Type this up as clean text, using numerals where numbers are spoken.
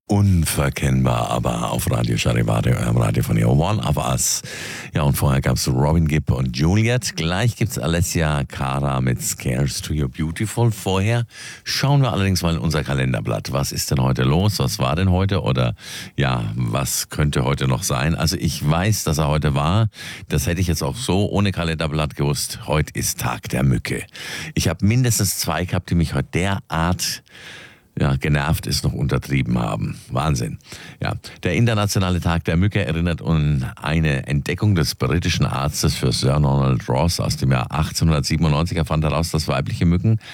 Unverkennbar, aber auf Radio Charivari, eurem Radio von ihr, One of Us. Ja, und vorher gab es Robin Gibb und Juliet. Gleich gibt's Alessia Cara mit Scares to Your Beautiful. Vorher schauen wir allerdings mal in unser Kalenderblatt. Was ist denn heute los? Was war denn heute? Oder ja, was könnte heute noch sein? Also ich weiß, dass er heute war. Das hätte ich jetzt auch so ohne Kalenderblatt gewusst. Heute ist Tag der Mücke. Ich habe mindestens 2 gehabt, die mich heute derart genervt ist, noch untertrieben haben. Wahnsinn. Ja, der internationale Tag der Mücke erinnert an eine Entdeckung des britischen Arztes für Sir Ronald Ross aus dem Jahr 1897. Er fand heraus, dass weibliche Mücken